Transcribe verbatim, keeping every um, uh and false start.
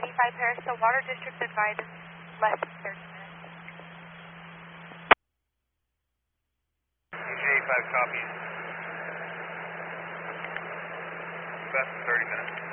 twenty-five Paris, the water district advises less than thirty minutes. J eighty-five copies. Less than thirty minutes.